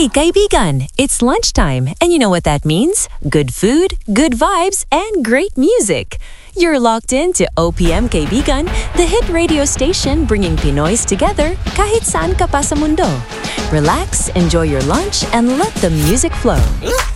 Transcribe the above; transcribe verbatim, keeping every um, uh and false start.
Hey, kaibigan! It's lunchtime, and you know what that means? Good food, good vibes, and great music. You're locked in to O P M Kaibigan, the hit radio station bringing Pinoys together kahit saan ka pa sa mundo. Relax, enjoy your lunch, and let the music flow.